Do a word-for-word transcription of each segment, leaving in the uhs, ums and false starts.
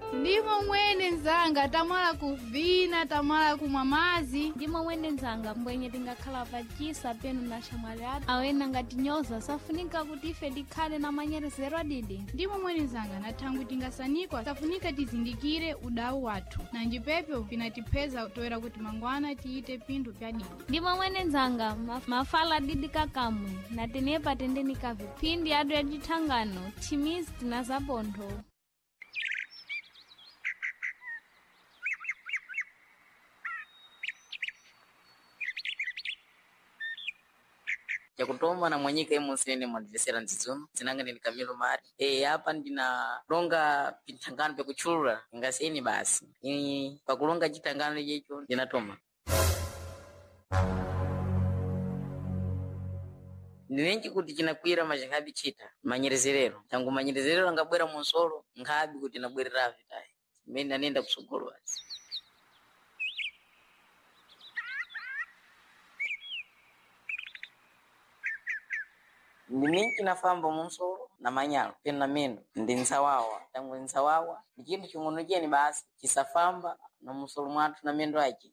Ndimo mwene nzanga tamala kuvina tamala kumwa mazi. Ndimo mwene nzanga mbwenye tingakhala pachisa penu na shamwali atu awena ngati nyoza safunika kuti ife tikhale na manyerezero adidi. Ndimo mwene nzanga nathangwi tingasanikwa safunika tizindikire udawu wathu na njipepe pinatipeza toera kuti mangwana tiite pindu pya didi. Ndimo mwene nzanga maf mafala didi kakamwe na tenepa tendeni kavi pindi adu ya jitangano timizi tinazapontho. Ya kutomba na mwanyika emu sene mwadivesera nzizuno zinanga ni Camilo Mari. E hapa ndina longa pitangano pe kuchura ngaseni basi ni pakulonga chitangano jecho ndinatoma Niwenji kuti chinakwira majingabi chita manyerezerero tangu manyerezerero ngabwera monsolo ngabi kuti nabwerera vitai mimi nanenda kusogolo basi. Ndiminchi nafamba monsolo na manyalo pena mendo ndi nsawawa tangu nsawawa ni chintu ching'ono cheni basi chisafamba na monsolo mwathu na mendo achi.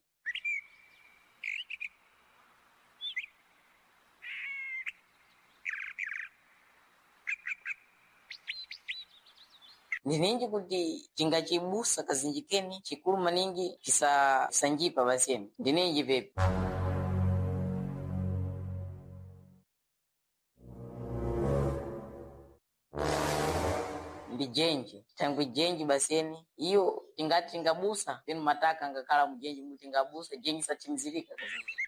Ndininji kuti chingachibusa kazinjikeni chikulu maningi chisa sanjipa baseni ndininji pepe. Ndi jenji tangu jenji baseni iyo ingati ingabusa penu mataka ngakala mujenji muti ngabusa jenji satimzilika kazinji.